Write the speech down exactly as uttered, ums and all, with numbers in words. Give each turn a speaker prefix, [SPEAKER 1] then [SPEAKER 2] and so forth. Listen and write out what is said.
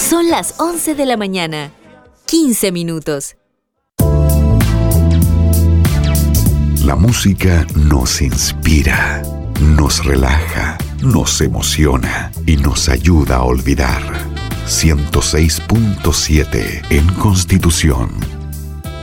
[SPEAKER 1] Son las once de la mañana, quince minutos.
[SPEAKER 2] La música nos inspira, nos relaja, nos emociona y nos ayuda a olvidar. ciento seis punto siete en Constitución.